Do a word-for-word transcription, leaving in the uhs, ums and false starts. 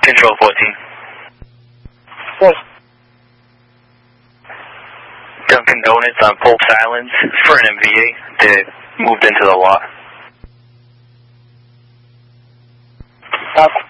Control fourteen. Yes. Dunkin' Donuts on Polk Islands for an M V A. They moved into the lot. Copy.